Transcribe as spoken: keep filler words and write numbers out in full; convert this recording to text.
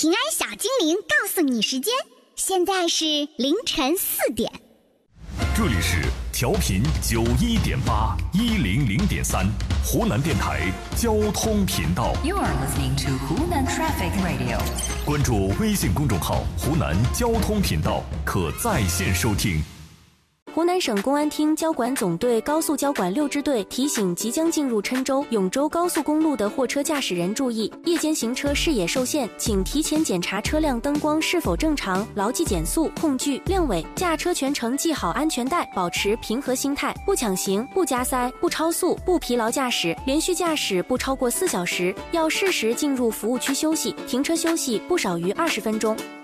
平安小精灵告诉你时间，现在是凌晨四点。 这里是调频九一点八一零零点三湖南电台交通频道。 You are listening to Hunan Traffic Radio。 关注微信公众号“湖南交通频道”，可在线收听。 湖南省公安厅交管总队高速交管六支队提醒即将进入郴州、永州高速公路的货车驾驶人注意，夜间行车视野受限，请提前检查车辆灯光是否正常，牢记减速、控距、亮尾，驾车全程系好安全带，保持平和心态，不抢行、不加塞、不超速、不疲劳驾驶，连续驾驶不超过四小时，要适时进入服务区休息，停车休息不少于二十分钟。